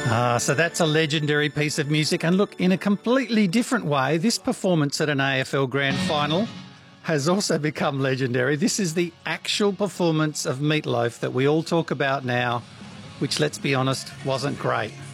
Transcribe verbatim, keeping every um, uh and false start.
Ah, so that's a legendary piece of music. And look, in a completely different way, this performance at an A F L Grand Final has also become legendary. This is the actual performance of Meat Loaf that we all talk about now, which, let's be honest, wasn't great.